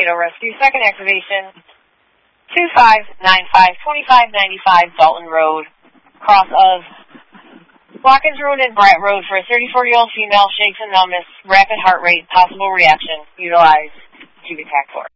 Tornado Rescue, second activation, 2595-2595 Dalton Road, cross of Watkins Road and Brett Road for a 34-year-old female, shakes and numbness, rapid heart rate, possible reaction. Utilize Cubic Tac 4.